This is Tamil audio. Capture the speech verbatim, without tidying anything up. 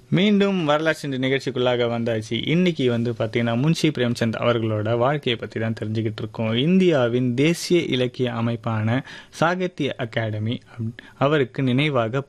மீண்டும் வரலாற்று நிகழ்ச்சிக்குள்ளாக வந்தாச்சு. இன்னைக்கு வந்து பார்த்தீங்கன்னா முன்ஷி பிரேம்சந்த் அவர்களோட வாழ்க்கையை பற்றி தான் தெரிஞ்சுக்கிட்டு இருக்கோம். இந்தியாவின் தேசிய இலக்கிய அமைப்பான சாகித்ய அகாடமி அவருக்கு நினைவாக